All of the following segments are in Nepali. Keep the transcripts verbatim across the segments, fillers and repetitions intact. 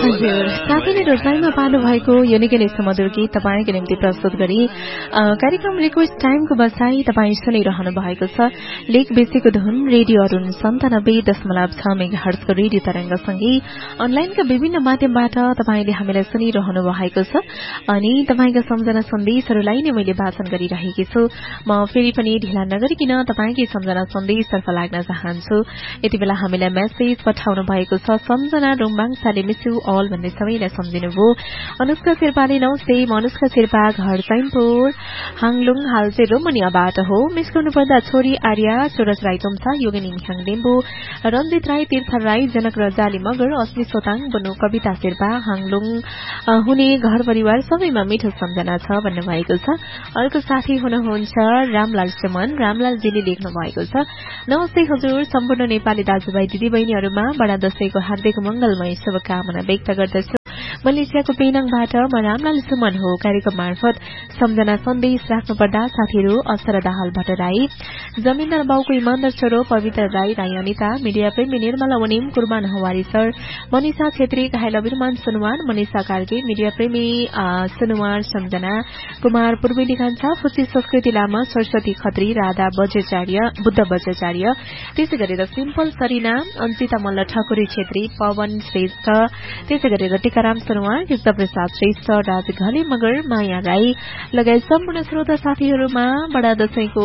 हजुर साथै नै रोजगारीमा पाल्नु भएको यो निकै नै सुमधुर गीत तपाईँको निम्ति प्रस्तुत गरी कार्यक्रम रिक्वेस्ट टाइमको बसाई तपाईँ सुनिरहनु भएको छ लेक बेसीको धुन रेडियो अरुण सन्तानब्बे दशमलव छ मेगाहर्जको रेडियो तरङ्गसँगै अनलाइनका विभिन्न माध्यमबाट तपाईँले हामीलाई सुनिरहनु भएको छ अनि तपाईँका सम्झना सन्देशहरूलाई नै मैले वाचन गरिरहेकी छु। म फेरि पनि ढिला नगरिकन तपाईँकै सम्झना सन्देशतर्फ लाग्न चाहन्छु। यति बेला हामीलाई मेसेज पठाउनु भएको छ सम्झना रुम्बाङसाले मिस यु अल भन्ने सबैलाई सम्झिनुभयो। अनुष्का शेर्पाले नमस्ते म अनुष्का शेर्पा घर चैनपुर हाङलुङ हाल चाहिँ रोमनियाबाट हो। मिस गर्नुपर्दा छोरी आर्या चोरस राई तुम्सा योगिनी मिहाङ लिम्बू रञ्जित राई तीर्थ राई जनक रजाली मगर अस्मी सोताङ बनु कविता शेर्पा हाङलुङ हुने घर परिवार सबैमा मिठो सम्झना छ भन्नुभएको छ। अर्को साथी हुनुहुन्छ रामलाल सुमन रामलालजीले लेख्नु भएको छ नमस्ते हजुर सम्पूर्ण नेपाली दाजुभाइ दिदीबहिनीहरूमा बडा दशैंको हार्दिक मंगलमय शुभकामना व्यक्त गर्दछु। मलेसियाको पेनाङबाट म रामलाल सुमन हो। कार्यक्रम मार्फत सम्झना सन्देश राख्नुपर्दा साथीहरू अक्षरा दाहाल भट्टराई जमिनदार बाउको इमानदार छोरो पवित्र राई राई अनिता मिडिया प्रेमी निर्मला वनिम कुर्बान हवारी सर मनिषा छेत्री घायल अभिमान सुनवार मनिषा कार्के मिडिया प्रेमी सुनवार सम्झना कुमार पूर्वेली कान्छा फुची संस्कृति लामा सरस्वती खत्री राधा बज्राचार्य बुद्ध बज्राचार्य त्यसै गरेर सिम्पल सरिना अन्सिता मल्ल ठकुरी छेत्री पवन श्रेष्ठ त्यसै गरेर टीकाराम सुनवार कृष्णप्रसाद श्रेष्ठ राज घले मगर माया राई लगायत सम्पूर्ण श्रोता साथीहरूमा बडा दशैंको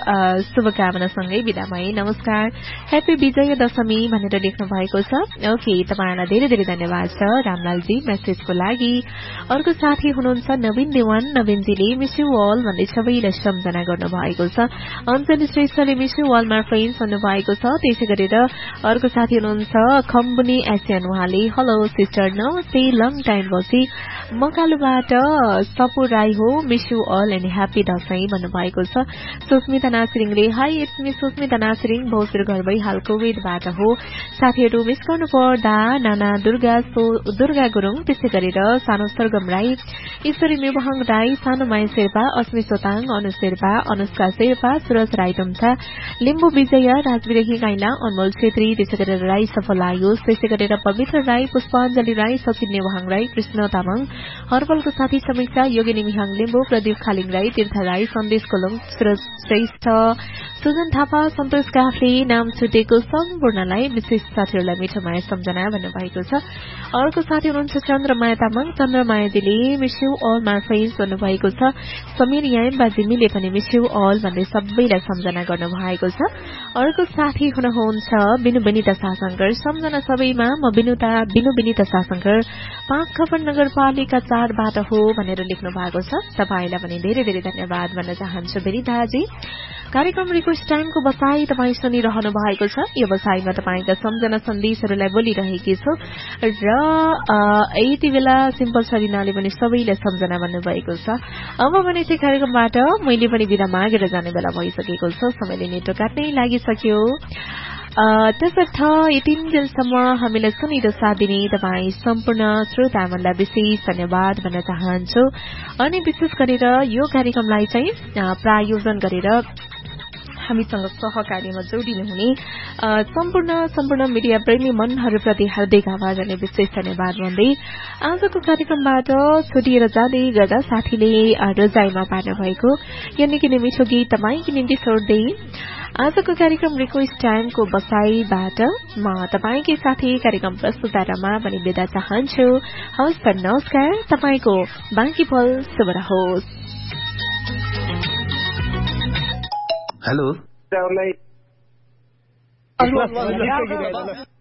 शुभकामनासँगै विदा भए। नमस्कार ह्यापी विजय दशमी भनेर लेख्नु भएको छ। ओके तपाईहरुलाई धेरै धेरै धन्यवाद छ रामलालजी मेसेजको लागि। अर्को साथी हुनुहुन्छ नवीन देवान नवीनजीले मिस यु अल भन्दै सबैलाई सम्झना गर्नु भएको छ। अञ्जली श्रेष्ठले miss you all my friends भन्नु भएको छ। त्यसै गरेर अर्को साथी हुनुहुन्छ खम्बुनी एसियन उहाँले हेलो सिस्टर नमस्ते लङ टाइम पछि मकालुबाट सपु राई हो miss you all and happy Dashain भन्नुभएको छ। Susmita नासिरिङले high it's miss Susmita नासिरिङ Bhojpur घर भई हाल कोविडबाट हो। साथीहरू मिस गर्नु पर्दा नाना दुर्गा दुर्गा गुरुङ त्यसै गरेर सानो सरगम राई ईश्वरी मेबहाङ राई सानो माया शेर्पा अस्मी सोताङ अनु शेर्पा अनुष्का शेर्पा सुरज राई तुम्सा लिम्बू विजय राजविरही गाइला अनमोल छेत्री त्यसै गरेर राई सफल आयोस् त्यसै गरेर पवित्र राई पुष्पाञ्जली राई सचिन नेवहाङ राई कृष्ण तामाङ हरपलको साथी समीक्षा योगिनी मिहाङ लिम्बू प्रदीप खालिङ राई तीर्थ राई सन्देश कोलङ सुरज श्रेष्ठ सुजन थापा सन्तोष काफ्ले नाम छुटेको सम्पूर्णलाई विशेष साथीहरूलाई मिठो माया सम्झना भन्नुभएको छ। अर्को साथी हुनुहुन्छ Chandramaya Tamang चन्द्रमायाजीले miss you all my friends भन्नुभएको छ। समीर याम बाजिमीले पनि मिस यु अल भन्दै सबैलाई सम्झना गर्नुभएको छ। अर्को साथी हुनुहुन्छ बिनु बिनिता सासङ्कर सम्झना सबैमा म बिनुता बिनु बिनिता सासङ्कर पाँच खबर नगरपालिका चारबाट हो भनेर लेख्नु भएको छ। तपाईलाई पनि धेरै धेरै धन्यवाद भन्न चाहन्छु बिनिताजी। कार्यक्रम रिक्वेस्ट टाइमको बसाई तपाईँ सुनिरहनु भएको छ। यो बसाईमा तपाईँका सम्झना सन्देशहरूलाई बोलिरहेकी छु र यति बेला सिम्पल सरिनाले पनि सबैलाई सम्झना भन्नुभएको छ। अब भने चाहिँ कार्यक्रमबाट मैले पनि विदा मागेर जाने बेला भइसकेको छ। समयले नेटो काट्नै लागिसक्यो। त्यसर्थ यतिन्जेलसम्म हामीलाई सुनिर साथ दिने तपाईँ सम्पूर्ण श्रोताहरूलाई विशेष धन्यवाद भन्न चाहन्छु। अनि विशेष गरेर यो कार्यक्रमलाई चाहिँ प्रायोजन गरेर हामीसँग सहकार्यमा जोडिनु हुने सम्पूर्ण सम्पूर्ण मिडिया प्रेमी मनहरूप्रति हार्दिक आभार अनि विशेष धन्यवाद भन्दै आजको कार्यक्रमबाट छुटिएर जाँदै गर्दा साथीले रजाइमा पार्नु भएको यो निकै नै मिठो गीत तपाईँको निम्ति छोड्दै आजको कार्यक्रम रिक्वेस्ट टाइमको बसाईबाट म तपाईँकै साथी कार्यक्रम प्रस्तुतारमा पनि बिदा चाहन्छु। हवस् त नमस्कार तपाईँको बाँकी पल शुभ रहोस्। हेलो